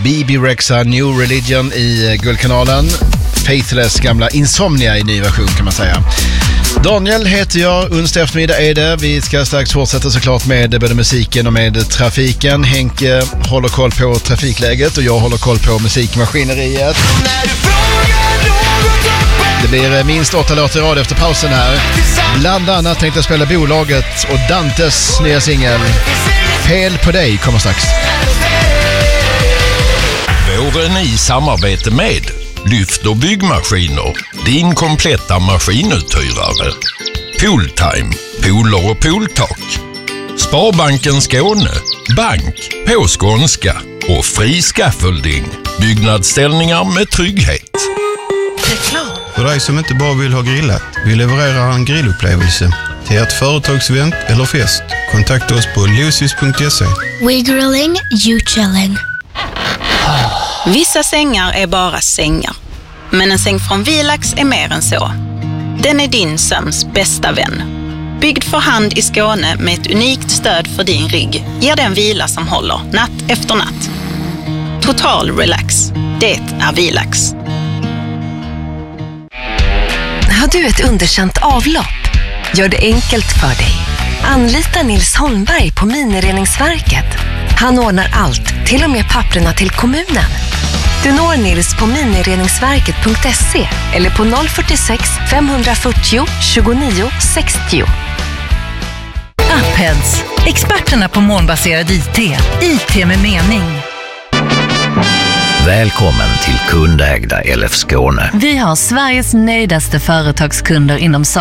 Bibi Rexha, New Religion i Guldkanalen. Faithless gamla Insomnia i ny version kan man säga. Daniel heter jag, onsdag eftermiddag är det. Vi ska strax fortsätta såklart med både musiken och med trafiken. Henke håller koll på trafikläget och jag håller koll på musikmaskineriet. Det blir minst 8 låtar i rad efter pausen här. Bland annat tänkte jag spela Bolaget och Dantes nya singel Fel på dig kommer strax. Våren i samarbete med Lyft och byggmaskiner, din kompletta maskinuthyrare. Pooltime, pooler och pooltak. Sparbanken Skåne, bank på skånska och fri scaffolding. Byggnadsställningar med trygghet. För dig som inte bara vill ha grillat, vi levererar en grillupplevelse till ert företagsevent eller fest. Kontakta oss på lucis.se. We grilling, you chilling. Vissa sängar är bara sängar. Men en säng från Vilax är mer än så. Den är din sömns bästa vän. Byggd för hand i Skåne med ett unikt stöd för din rygg ger den vila som håller natt efter natt. Total relax. Det är Vilax. Har du ett underkänt avlopp? Gör det enkelt för dig. Anlita Nils Holmberg på Minireningsverket. Han ordnar allt, till och med papperna till kommunen. Du når Nils på minireningsverket.se eller på 046 540 29 60. Upheads, experterna på molnbaserad IT. IT med mening. Välkommen till kundägda LF Skåne. Vi har Sveriges nöjdaste företagskunder inom